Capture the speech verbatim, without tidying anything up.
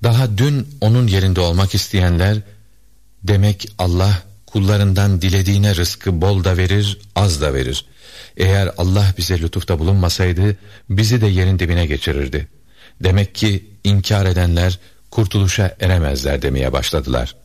Daha dün onun yerinde olmak isteyenler, demek Allah kullarından dilediğine rızkı bol da verir, az da verir. Eğer Allah bize lütufta bulunmasaydı, bizi de yerin dibine geçirirdi. Demek ki inkar edenler kurtuluşa eremezler demeye başladılar.